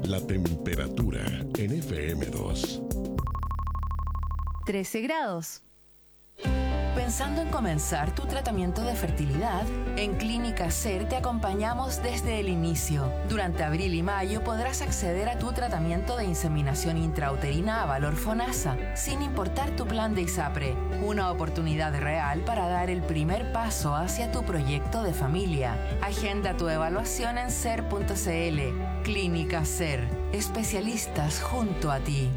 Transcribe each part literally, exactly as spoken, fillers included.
La temperatura en F M dos. trece grados. ¿Pensando en comenzar tu tratamiento de fertilidad? En Clínica SER te acompañamos desde el inicio. Durante abril y mayo podrás acceder a tu tratamiento de inseminación intrauterina a valor FONASA, sin importar tu plan de ISAPRE. Una oportunidad real para dar el primer paso hacia tu proyecto de familia. Agenda tu evaluación en ser punto c l. Clínica SER. Especialistas junto a ti.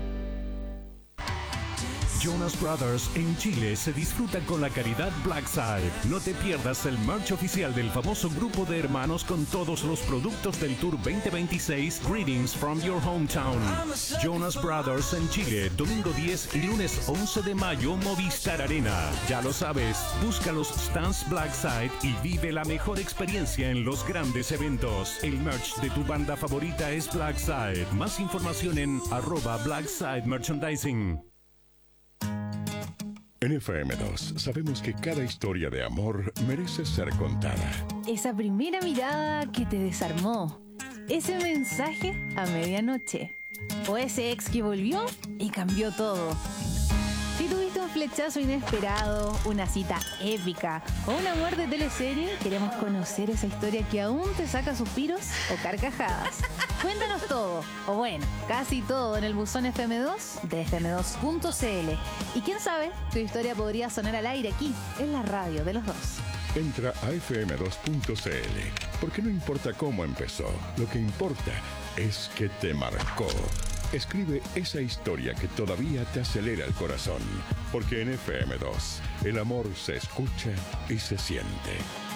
Jonas Brothers en Chile se disfruta con la caridad Blackside. No te pierdas el merch oficial del famoso grupo de hermanos con todos los productos del Tour veinte veintiséis Greetings from Your Hometown. Jonas Brothers en Chile, domingo diez y lunes once de mayo, Movistar Arena. Ya lo sabes, busca los stands Blackside y vive la mejor experiencia en los grandes eventos. El merch de tu banda favorita es Blackside. Más información en arroba Blackside Merchandising. En F M dos sabemos que cada historia de amor merece ser contada. Esa primera mirada que te desarmó. Ese mensaje a medianoche. O ese ex que volvió y cambió todo. Si tuviste un flechazo inesperado, una cita épica o un amor de teleserie, queremos conocer esa historia que aún te saca suspiros o carcajadas. Cuéntanos todo, o bueno, casi todo en el buzón F M dos de F M dos punto c l. Y quién sabe, tu historia podría sonar al aire aquí, en la radio de los dos. Entra a F M dos punto c l, porque no importa cómo empezó, lo que importa es que te marcó. Escribe esa historia que todavía te acelera el corazón, porque en F M dos el amor se escucha y se siente.